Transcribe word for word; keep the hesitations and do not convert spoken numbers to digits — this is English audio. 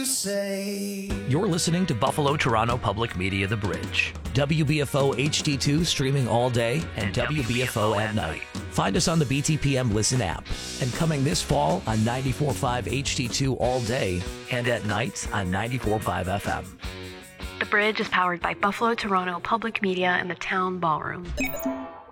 say. You're listening to Buffalo Toronto Public Media The Bridge. W B F O H D two streaming all day and W B F O at night. Find us on the B T P M Listen app. And coming this fall on ninety-four point five H D two all day and at night on ninety-four point five F M. The Bridge is powered by Buffalo Toronto Public Media and the Town Ballroom.